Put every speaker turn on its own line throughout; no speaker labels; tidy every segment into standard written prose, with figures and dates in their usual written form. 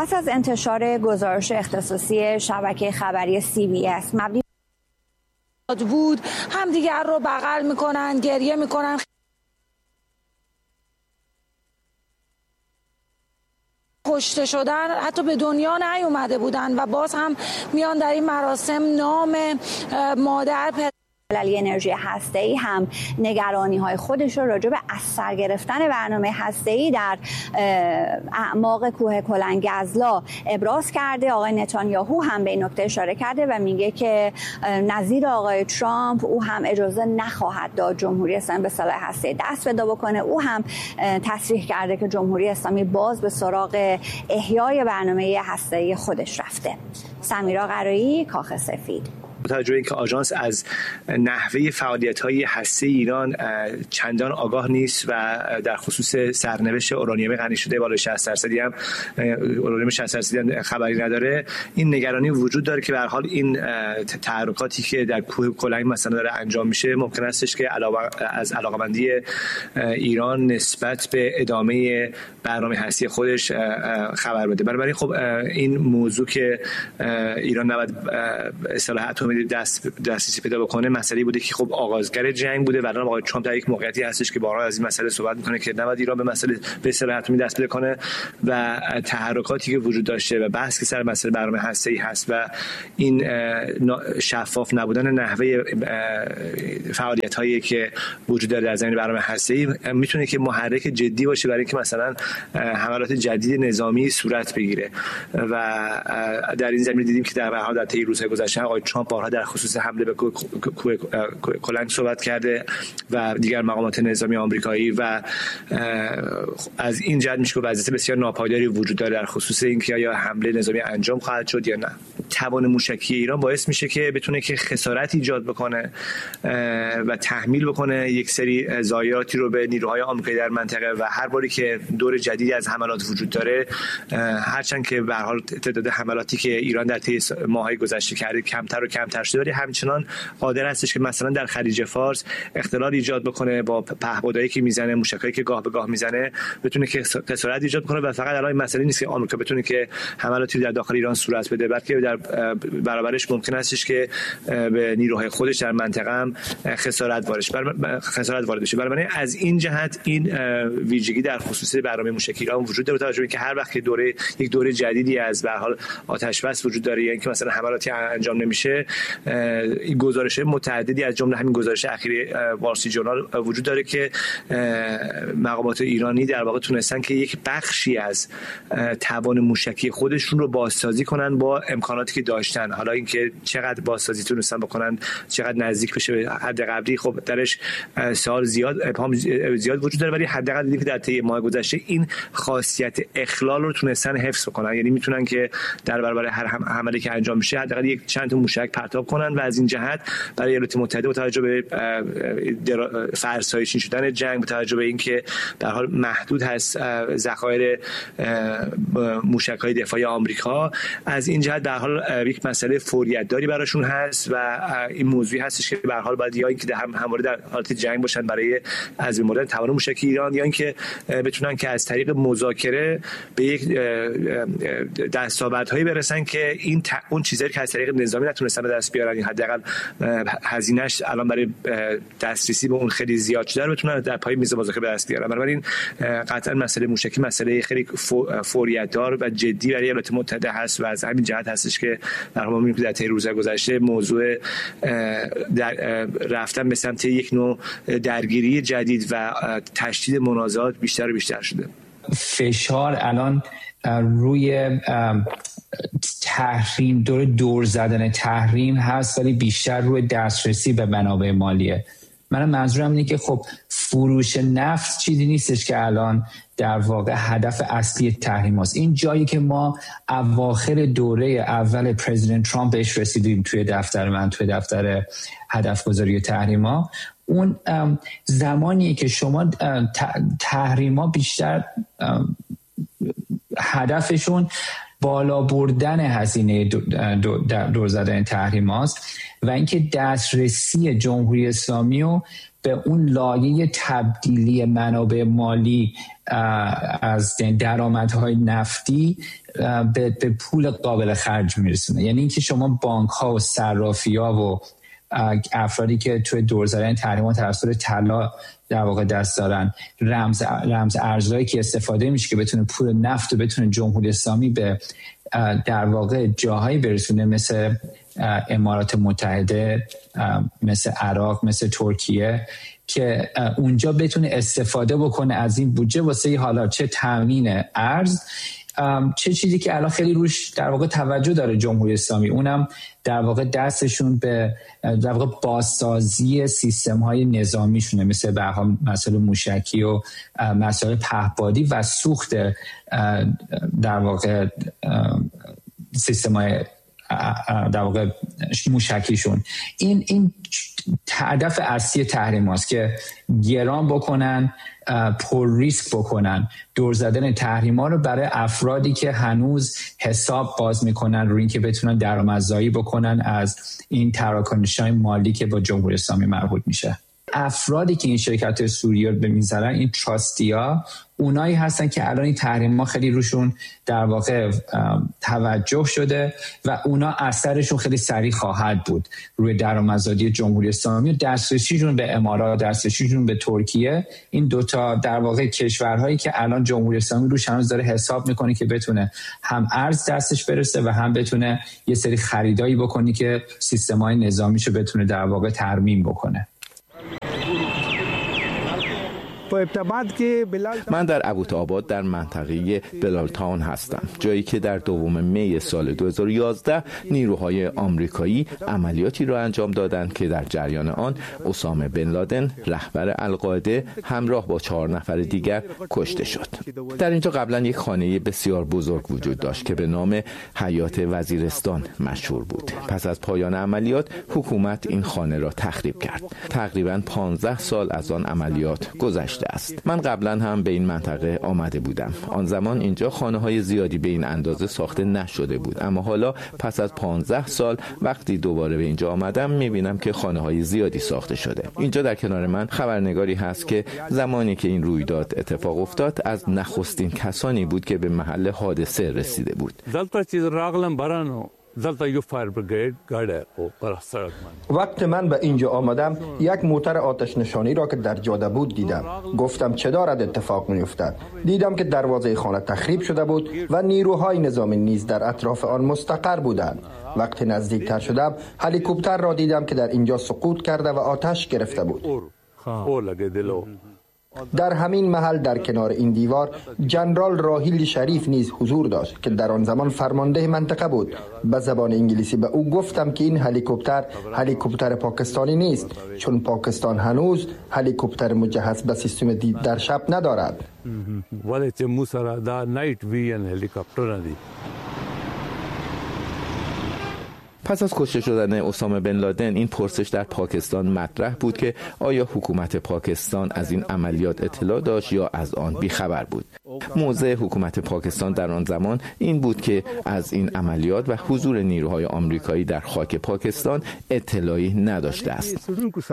پس از انتشار گزارش اختصاصی شبکه خبری CBS مبنی
بود همدیگر رو بغل میکنن، گریه میکنن، کشته شدن، حتی به دنیا نیومده بودن و باز هم میان در این مراسم نام مادر
ملی انرژی هسته‌ای هم نگرانی‌های خودش رو راجع به از سر گرفتن برنامه هسته‌ای در اعماق کوه کلنگزلا ابراز کرده. آقای نتانیاهو هم به این نکته اشاره کرده و میگه که نظیر آقای ترامپ او هم اجازه نخواهد داد جمهوری اسلامی به سلاح هسته‌ای دست پیدا بکنه. او هم تصریح کرده که جمهوری اسلامی باز به سراغ احیای برنامه هسته‌ای خودش رفته. سمیرا قرایی، کاخ سفید.
با توجه به اینکه آژانس از نحوه فعالیت‌های هسته ایران چندان آگاه نیست و در خصوص سرنوشت اورانیوم غنی شده بالای 60% هم اورانیوم 60% خبری نداره، این نگرانی وجود داره که به هر حال این تحرکاتی که در کوه کلنگ مثلا داره انجام میشه ممکن استش که از علاقه‌مندی ایران نسبت به ادامه برنامه هسته خودش خبر بده. بنابراین خب این موضوع که ایران نباید اصطلاح اتمی دسترسی پیدا بکنه مسئله بوده که خب آغازگر جنگ بوده و الان آقای ترامپ در یک موقعیتی هستش که بارها از این مسئله صحبت میکنه که نباید ایران به اصطلاح اتمی دست پیدا کنه و تحرکاتی که وجود داشته و بحث که سر مسئله برنامه هسته‌ای هست و این شفاف نبودن نحوه فعالیت‌هایی که وجود داره در زمینه برنامه هسته‌ای میتونه که محرک جدی باشه برای اینکه مثلا حملات جدید نظامی صورت بگیره و در این زمینه دیدیم که در حال در طی روزهای گذشته آقای ترامپ بارها در خصوص حمله به کلنگ صحبت کرده و دیگر مقامات نظامی آمریکایی و از این جهت میشه که وضعیت بسیار ناپایداری وجود داره در خصوص اینکه آیا حمله نظامی انجام خواهد شد یا نه. توان موشکی ایران باعث میشه که بتونه که خسارت ایجاد بکنه و تحمیل بکنه یک سری ضایعاتی رو به نیروهای آمریکایی در منطقه و هر باری که دور جدیدی از حملات وجود داره، هرچند که به هر حال تعداد حملاتی که ایران در طی ماه‌های گذشته کرده کمتر و کمتر شده، ولی همچنان قادر هستش که مثلا در خلیج فارس اختلال ایجاد بکنه با پهپادایی که میزنه، موشکایی که گاه به گاه میزنه، بتونه که خسارت ایجاد کنه و فقط الان مسئله نیست که آمریکا بتونه که حملاتی در داخل ایران صورت بده، بلکه در برابرش ممکن هستش که به نیروهای خودش در منطقه هم خسارت وارد بشه. بنابراین از این جهت این ویژگی در خصوص برنامه موشکی ایران وجود داره، توجه اینکه هر وقت که یک دوره جدیدی از به هر حال آتش بس وجود داره یا اینکه مثلا حملاتی انجام نمیشه، این گزارش متعددی از جمله همین گزارش اخیر وال استریت ژورنال وجود داره که مقامات ایرانی در واقع تونستن که یک بخشی از توان موشکی خودشون رو بازسازی کنن با امکاناتی که داشتن. حالا اینکه چقدر بازسازی تونستن بکنن، چقدر نزدیک بشه به حد قبلی، خب درش سوال زیاد وجود داره، ولی حداقل دیدیم که در طی ماه گذشته این خاصیت اخلال رو تونستن حفظ بکنن. یعنی میتونن که در برابر هر حمله که انجام میشه حداقل یک چند تا موشک پرتاب کنن و از این جهت برای ایالات متحده با توجه به فرسایشی شدن جنگ، با توجه به اینکه در حال محدود هست ذخایر موشک‌های دفاعی آمریکا، از این جهت در حال یک مسئله فوریت داری براشون هست و این موضوعی هستش که به هر حال باید یا اینکه همواره در حالت جنگ باشن برای از بین بردن توان موشکی ایران، یا اینکه بتونن که از طریق مذاکره به یک دستاوردهایی برسن که اون چیزایی که از طریق نظامی نتونستن به دست بیارن، حداقل هزینه‌اش الان برای دسترسی به اون خیلی زیاد شده، بتونن در پای میز مذاکره به دست بیارن. بنابراین قطعا مسئله موشکی مسئله خیلی فوریت دار و جدی برای ایالات متحده هست و از همین جهت هستش که در واقع می‌بینیم در طی روزهای گذشته موضوع رفتن به سمت یک نوع درگیری جدید و تشدید منازعات بیشتر و بیشتر شده.
فشار الان روی تحریم، دور زدن تحریم هست، ولی بیشتر روی دسترسی به منابع مالیه. من منظورم اینه که خب فروش نفت چیزی نیستش که الان در واقع هدف اصلی تحریم هست. این جایی که ما اواخر دوره اول پرزیدنت ترامپ بهش رسیدیم توی دفتر من، توی دفتر هدف گذاری تحریم ها، اون زمانیه که شما تحریم ها بیشتر هدفشون بالا بردن هزینه دور زدن تحریم هاست و اینکه دسترسی جمهوری اسلامی و به اون لایه تبدیلی منابع مالی از درآمدهای نفتی به پول قابل خرج میرسونه. یعنی اینکه شما بانک‌ها و صرافی‌ها و افرادی که توی دور زدن تحریمات توسط طلا در واقع دست دارن، رمز ارزهایی که استفاده میشه که بتونه پول نفت و بتونه جمهوری اسلامی به در واقع جاهایی برسونه مثل امارات متحده، مثل عراق، مثل ترکیه، که اونجا بتونه استفاده بکنه از این بودجه واسه حالا چه تامین ارز، چه چیزی که الان خیلی روش در واقع توجه داره جمهوری اسلامی، اونم در واقع دستشون به در واقع بازسازی سیستم‌های نظامیشونه، مثل به حال مسائل موشکی و مسائل پهپادی و سوخت در واقع سیستم‌های در واقع موشکیشون. این هدف اصلی تحریم هاست که گران بکنن، پر ریسک بکنن دور زدن تحریم ها رو برای افرادی که هنوز حساب باز میکنن روی این که بتونن درآمدزایی بکنن از این تراکنش‌های مالی که با جمهوری اسلامی مربوط میشه. افرادی که این شرکت سوریه رو می‌ذارن، این تراستیا، اونایی هستن که الان این تحریم ها خیلی روشون در واقع توجه شده و اونا اثرشون خیلی سریع خواهد بود روی درآمدزایی جمهوری اسلامی و دسترسیشون به امارات، دسترسیشون به ترکیه. این دوتا در واقع کشورهایی که الان جمهوری اسلامی روش هنوز داره حساب میکنه که بتونه هم ارز دستش برسه و هم بتونه یه سری خریدایی بکنه که سیستم‌های نظامیشو بتونه در واقع ترمیم بکنه.
من در ابوتاآباد در منطقه بلال تاون هستم، جایی که در 2 می سال 2011 نیروهای آمریکایی عملیاتی را انجام دادند که در جریان آن اسامه بن لادن رهبر القاعده همراه با 4 نفر دیگر کشته شد. در اینجا قبلا یک خانه بسیار بزرگ وجود داشت که به نام حیات وزیرستان مشهور بود. پس از پایان عملیات حکومت این خانه را تخریب کرد. تقریباً 15 سال از آن عملیات گذشته است. من قبلا هم به این منطقه آمده بودم. آن زمان اینجا خانه‌های زیادی به این اندازه ساخته نشده بود، اما حالا پس از 15 سال وقتی دوباره به اینجا آمدم می‌بینم که خانه‌های زیادی ساخته شده. اینجا در کنار من خبرنگاری هست که زمانی که این رویداد اتفاق افتاد از نخستین کسانی بود که به محل حادثه رسیده بود.
وقت من به اینجا آمدم یک موتر آتش نشانی را که در جاده بود دیدم. گفتم چه دارد اتفاق می‌افتد؟ دیدم که دروازه خانه تخریب شده بود و نیروهای نظامی نیز در اطراف آن مستقر بودند. وقتی نزدیکتر شدم هلیکوپتر را دیدم که در اینجا سقوط کرده و آتش گرفته بود. در همین محل در کنار این دیوار جنرال راهیل شریف نیز حضور داشت که در آن زمان فرمانده منطقه بود. به زبان انگلیسی به او گفتم که این هلیکوپتر پاکستانی نیست، چون پاکستان هنوز هلیکوپتر مجهز به سیستم دید در شب ندارد.
پس از کشته شدن اسامه بن لادن این پرسش در پاکستان مطرح بود که آیا حکومت پاکستان از این عملیات اطلاع داشت یا از آن بیخبر بود. موضع حکومت پاکستان در آن زمان این بود که از این عملیات و حضور نیروهای آمریکایی در خاک پاکستان اطلاعی نداشته است.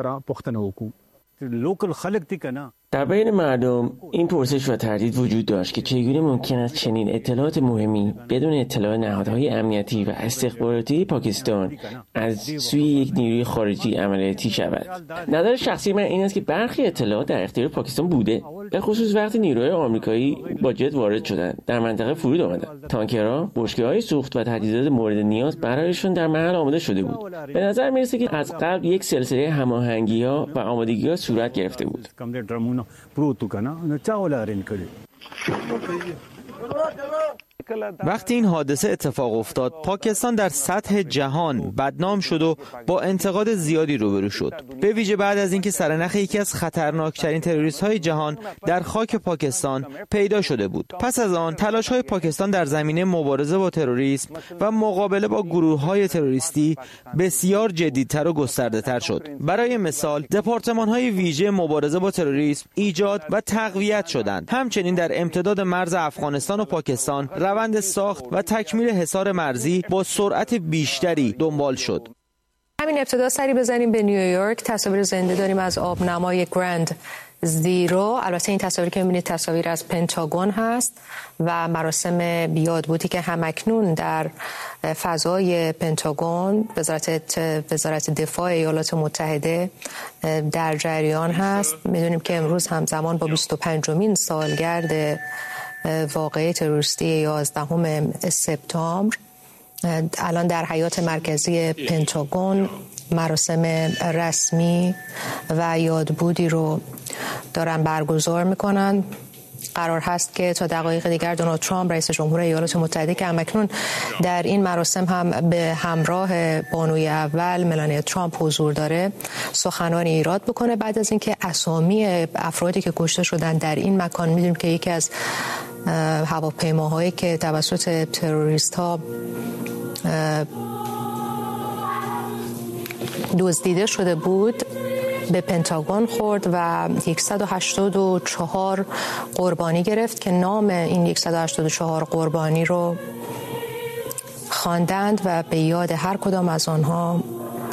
در بین مردم این پرسش و تردید وجود داشت که چگونه ممکن است چنین اطلاعات مهمی بدون اطلاع نهادهای امنیتی و استخباراتی پاکستان از سوی یک نیروی خارجی عملیاتی شود. نظر شخصی من این است که برخی اطلاعات در اختیار پاکستان بوده، به خصوص وقتی نیروهای آمریکایی با جت وارد شدند، در منطقه فرود آمدند. تانکرها، بشکه‌های سوخت و تجهیزات مورد نیاز برایشان در محل آماده شده بود. به نظر می‌رسید که از قبل یک سلسله هماهنگی‌ها و آمادگی‌ها صورت گرفته بود.
وقتی این حادثه اتفاق افتاد، پاکستان در سطح جهان بدنام شد و با انتقاد زیادی روبرو شد، به ویژه بعد از اینکه سرنخ یکی از خطرناکترین تروریست‌های جهان در خاک پاکستان پیدا شده بود. پس از آن تلاش‌های پاکستان در زمینه مبارزه با تروریسم و مقابله با گروه‌های تروریستی بسیار جدی‌تر و گسترده‌تر شد. برای مثال، دپارتمان‌های ویژه مبارزه با تروریسم ایجاد و تقویت شدند. همچنین در امتداد مرز افغانستان و پاکستان روند ساخت و تکمیل حصار مرزی با سرعت بیشتری دنبال شد.
همین ابتدا سری بزنیم به نیویورک. تصاویر زنده داریم از آبنمای گراند زیرو. البته این تصاویر که می‌بینید تصاویر از پنتاگون هست و مراسم یادبودی که همکنون در فضای پنتاگون وزارت دفاع ایالات متحده در جریان هست. می‌دونیم که امروز همزمان با 25مین سالگرد واقعه تروریستی 11 سپتامبر الان در حیات مرکزی پنتاگون مراسم رسمی و یادبودی رو دارن برگزار میکنن. قرار هست که تا دقایق دیگر دونالد ترامپ رئیس جمهور ایالات متحده که همکنون در این مراسم هم به همراه بانوی اول ملانیا ترامپ حضور داره سخنانی ایراد بکنه بعد از اینکه اسامی افرادی که کشته شدن در این مکان، میدونیم که یکی از هواپیماهایی که توسط تروریست ها دزدیده شده بود به پنتاگون خورد و 184 قربانی گرفت که نام این 184 قربانی رو خواندند و به یاد هر کدام از آنها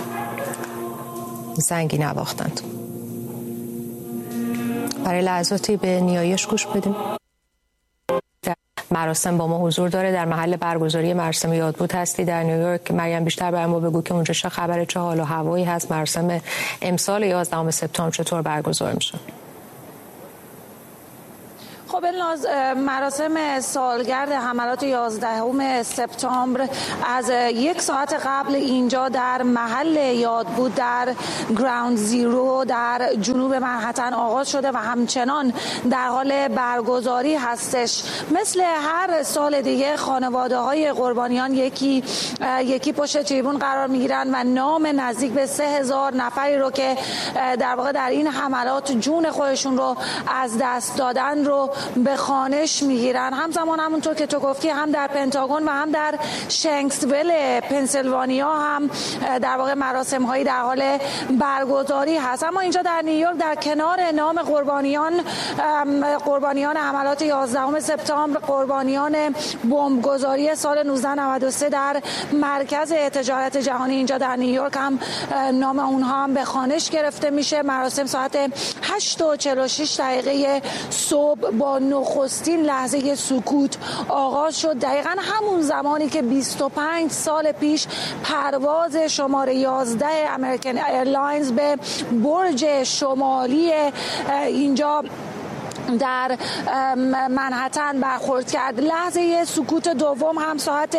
زنگی نواختند. برای لحظاتی به نیایش گوش بدیم. مراسم با ما حضور داره، در محل برگزاری مراسم یادبود هستی در نیویورک. مریم بیشتر برای ما بگو که اونجا چه خبره، چه حال و هوایی هست، مراسم امسال 11 سپتامبر چطور برگزار میشه؟
خب الناز، مراسم سالگرد حملات 11 سپتامبر از 1 ساعت قبل اینجا در محل یادبود در گراوند زیرو در جنوب منهتن آغاز شده و همچنان در حال برگزاری هستش. مثل هر سال دیگه خانواده های قربانیان یکی پشت تریبون قرار میگیرن و نام نزدیک به 3000 نفری رو که در واقع در این حملات جون خودشون رو از دست دادن رو به خوانش میگیرن. همزمان همونطور که تو گفتی هم در پنتاگون و هم در شنکسول پنسیلوانیا هم در واقع مراسم هایی در حال برگزاری هست. اما اینجا در نیویورک در کنار نام قربانیان حملات 11 سپتامبر، قربانیان بمبگذاری سال 1993 در مرکز تجارت جهانی اینجا در نیویورک هم نام اونها هم به خوانش گرفته میشه. مراسم ساعت 8:46 صبح با نخستین لحظه سکوت آغاز شد. دقیقاً همون زمانی که 25 سال پیش پرواز شماره 11 امریکن ایرلاینز به برج شمالی اینجا در منهتن برخورد کرد. لحظه سکوت دوم هم ساعت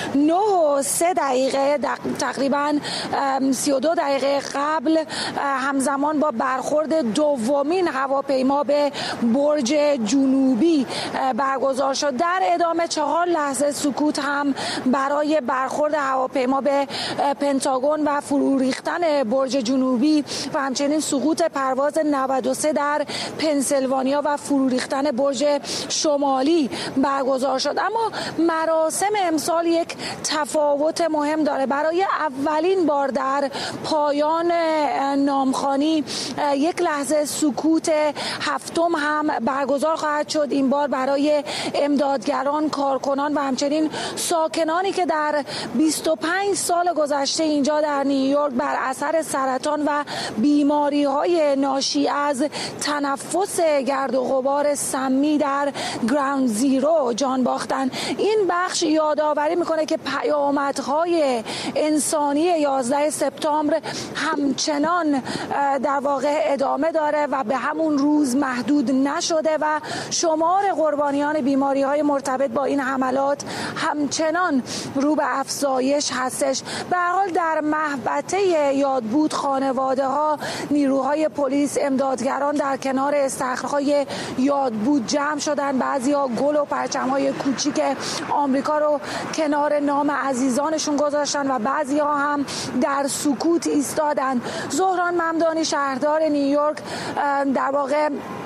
9:03 تقریبا 32 دقیقه قبل همزمان با برخورد دومین هواپیما به برج جنوبی برگزار شد. در ادامه 4 لحظه سکوت هم برای برخورد هواپیما به پنتاگون و فرو ریختن برج جنوبی و همچنین سقوط پرواز 93 در پنسیلوانیا و فرو ریختن برج شمالی برگزار شد. اما مراسم امسال یک تفاوت مهم داره. برای اولین بار در پایان نامخوانی یک لحظه سکوت هفتم هم برگزار خواهد شد. این بار برای امدادگران، کارکنان و همچنین ساکنانی که در 25 سال گذشته اینجا در نیویورک بر اثر سرطان و بیماری‌های ناشی از تنفس گرد و غبار سمی در گراوند زیرو جان باختن. این بخش یادآوری میکنه که پیامدهای انسانی 11 سپتامبر همچنان در واقع ادامه داره و به همون روز محدود نشده و شمار قربانیان بیماری‌های مرتبط با این حملات همچنان رو به افزایش هستش. به هر حال در محوطه یادبود خانواده‌ها، نیروهای پلیس، امدادگران در کنار استخرهای یادبود جمع شدن. بعضی‌ها گل و پرچم‌های کوچیک آمریکا رو کنار نام عزیزانشون گذاشتن و بعضی‌ها هم در سکوت ایستادن. زهران ممدانی، شهردار نیویورک، در واقع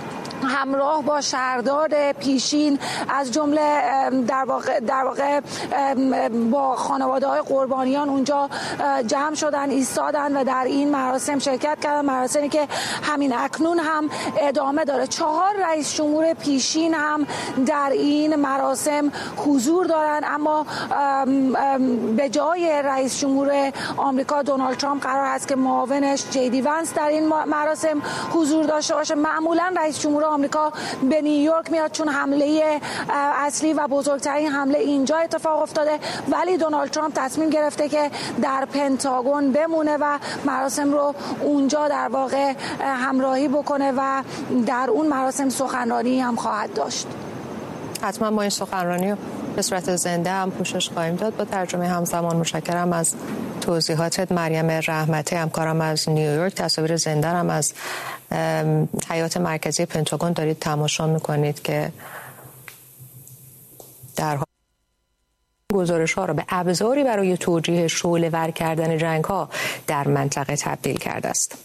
همراه با شهردار پیشین از جمله در واقع با خانواده های قربانیان اونجا جمع شدن، ایستادن و در این مراسم شرکت کردن. مراسمی که همین اکنون هم ادامه داره. 4 رئیس جمهور پیشین هم در این مراسم حضور دارن، اما به جای رئیس جمهور آمریکا دونالد ترامپ قرار است که معاونش جی دی ونس در این مراسم حضور داشته باشه. معمولا رئیس جمهور آمریکا به نیویورک میاد چون حمله اصلی و بزرگترین حمله اینجا اتفاق افتاده، ولی دونالد ترامپ تصمیم گرفته که در پنتاگون بمونه و مراسم رو اونجا در واقع همراهی بکنه و در اون مراسم سخنرانی هم خواهد داشت.
حتما ما این سخنرانی رو به صورت زنده هم پوشش خواهیم داد. با ترجمه همزمان متشکرم از توضیحاتت مریم رحمتی، همکارم از نیویورک. تصاویر زنده هم از حیات مرکزی پنتاگون دارید تماشا میکنید که در حال گزارش ها را به ابزاری برای توجیه شعله‌ور کردن جنگ ها در منطقه تبدیل کرده است.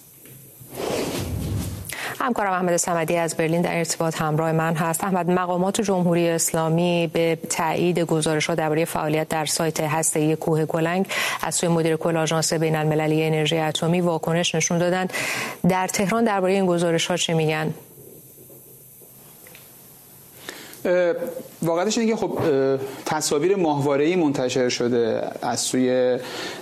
همکارم احمد صمدی از برلین در ارتباط همراه من هست. احمد، مقامات جمهوری اسلامی به تایید گزارش‌ها درباره فعالیت در سایت هسته‌ای کوه کلنگ از سوی مدیر کل آژانس بین‌المللی انرژی اتمی واکنش نشون دادند. در تهران درباره این گزارش‌ها چه میگن؟
واقعیتش اینه که خب تصاویر ماهواره‌ای منتشر شده از سوی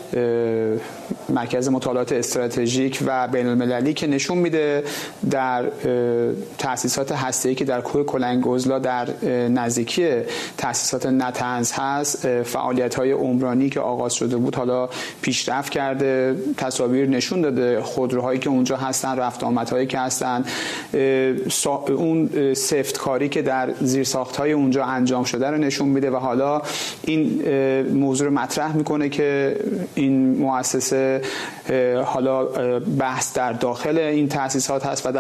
مرکز مطالعات استراتژیک و بین‌المللی که نشون میده در تأسیسات هسته‌ای که در کوه کلنگ‌گزلا در نزدیکی تأسیسات نطنز هست فعالیت‌های عمرانی که آغاز شده بود حالا پیشرفت کرده. تصاویر نشون داده خودروهایی که اونجا هستن، رفت آمدهایی که هستن، اون سفتکاری که در زیرساخت‌های اونجا انجام شده رو نشون میده و حالا این موضوع رو مطرح میکنه که این مؤسسه حالا بحث در داخل این تأسیسات هست و